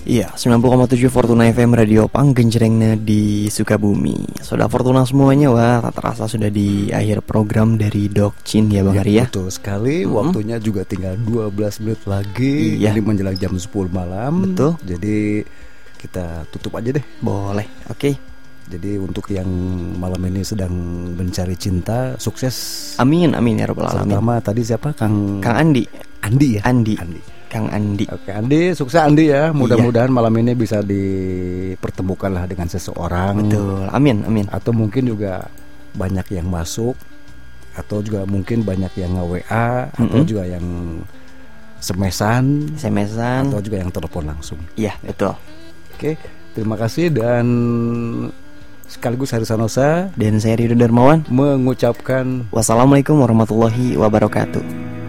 Iya, 90,7 Fortuna FM Radio Panggencerengna di Sukabumi. Saudara Fortuna semuanya, wah tak terasa sudah di akhir program dari Dok Chin ya Bang Ari ya. Betul sekali, waktunya juga tinggal 12 menit lagi. Iya. Ini menjelang jam 10 malam. Betul. Jadi kita tutup aja deh. Boleh, oke. Jadi untuk yang malam ini sedang mencari cinta, sukses. Amin, amin ya Rabbal Alamin. Terutama tadi siapa? Kang Andi Andi ya? Andi. Andi. Kang Andi. Oke Andi, sukses Andi ya. Mudah-mudahan malam ini bisa dipertemukan lah dengan seseorang. Betul, amin, amin. Atau mungkin juga banyak yang masuk, atau juga mungkin banyak yang nge-WA, atau juga yang SMS-an, atau juga yang telepon langsung. Iya, betul. Oke, terima kasih dan sekaligus Haris Sanosa dan saya Ridho Darmawan mengucapkan wassalamualaikum warahmatullahi wabarakatuh.